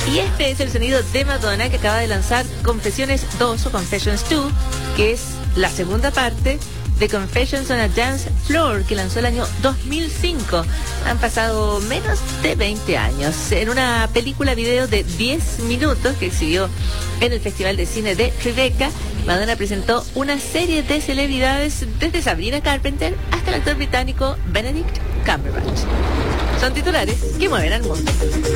Y este es el sonido de Madonna, que acaba de lanzar Confesiones 2 o Confessions 2, que es la segunda parte de Confessions on a Dance Floor, que lanzó el año 2005. Han pasado menos de 20 años. En una película video de 10 minutos que exhibió en el Festival de Cine de Tribeca, Madonna presentó una serie de celebridades, desde Sabrina Carpenter hasta el actor británico Benedict Cumberbatch. Son titulares que mueven al mundo.